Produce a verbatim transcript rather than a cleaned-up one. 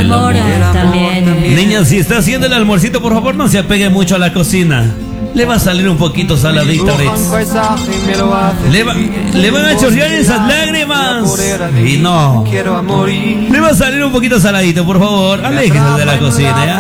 amor también. Niña, si está haciendo el almuercito, por favor no se apegue mucho a la cocina. Le va a salir un poquito saladito, Ritz. Le, va, le van a chorrear esas lágrimas. Y no. Le va a salir un poquito saladito, por favor. Aléjese de la cocina, ¿ya?